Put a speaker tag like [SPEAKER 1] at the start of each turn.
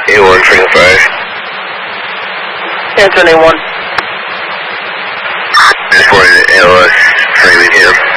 [SPEAKER 1] A1, freedom 5.
[SPEAKER 2] Anthony 1.
[SPEAKER 1] Just reporting ALS, freely here.